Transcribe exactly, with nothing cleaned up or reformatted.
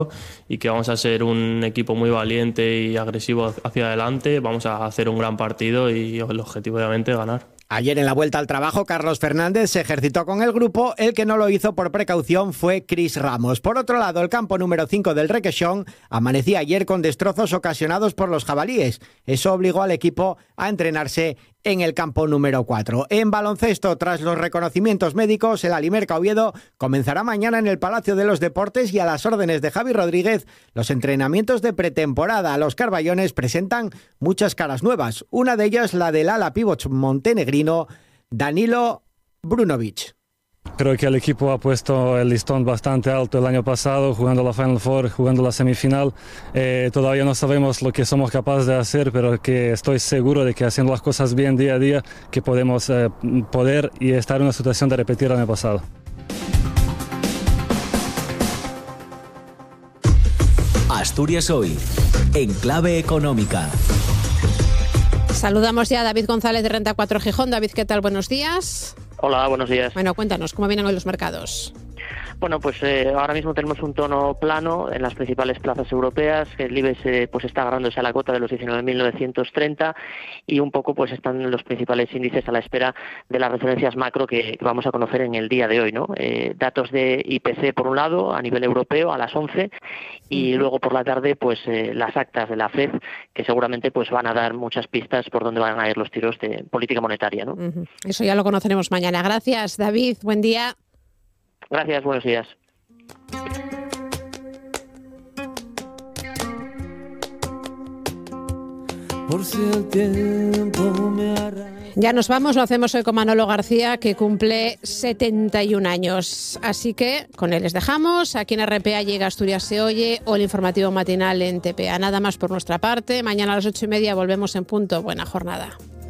y que vamos a ser un equipo muy valiente y agresivo hacia adelante. Vamos a hacer un gran partido y el objetivo obviamente es ganar. Ayer en la vuelta al trabajo, Carlos Fernández se ejercitó con el grupo. El que no lo hizo por precaución fue Cris Ramos. Por otro lado, el campo número cinco del Requesón amanecía ayer con destrozos ocasionados por los jabalíes. Eso obligó al equipo a entrenarse en el campo número cuatro. En baloncesto, tras los reconocimientos médicos, el Alimerca Oviedo comenzará mañana en el Palacio de los Deportes y a las órdenes de Javi Rodríguez los entrenamientos de pretemporada. Los carballones presentan muchas caras nuevas. Una de ellas la del ala pívot montenegrino Danilo Brunovic. Creo que el equipo ha puesto el listón bastante alto el año pasado, jugando la Final Four, jugando la semifinal. Eh, todavía no sabemos lo que somos capaces de hacer, pero que estoy seguro de que haciendo las cosas bien día a día, que podemos eh, poder y estar en una situación de repetir el año pasado. Asturias Hoy, en clave económica. Saludamos ya a David González de Renta cuatro Gijón. David, ¿qué tal? Buenos días. Hola, buenos días. Bueno, cuéntanos, ¿cómo vienen hoy los mercados? Bueno, pues eh, ahora mismo tenemos un tono plano en las principales plazas europeas. El IBEX eh, pues está agarrándose a la cota de los diecinueve mil novecientos treinta y un poco pues están los principales índices a la espera de las referencias macro que, que vamos a conocer en el día de hoy, ¿no? Eh, datos de I P C por un lado a nivel europeo a las once y uh-huh. luego por la tarde pues eh, las actas de la Fed que seguramente pues van a dar muchas pistas por dónde van a ir los tiros de política monetaria, ¿no? Uh-huh. Eso ya lo conoceremos mañana. Gracias, David. Buen día. Gracias, buenos días. Por si el tiempo me arrastra. Ya nos vamos, lo hacemos hoy con Manolo García, que cumple setenta y un años. Así que con él les dejamos. Aquí en R P A llega Asturias se oye o el informativo matinal en T P A. Nada más por nuestra parte. Mañana a las ocho y media volvemos en punto. Buena jornada.